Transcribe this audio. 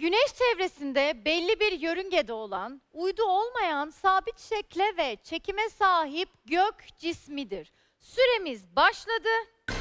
Güneş çevresinde belli bir yörüngede olan, uydu olmayan sabit şekle ve çekime sahip gök cismidir. Süremiz başladı.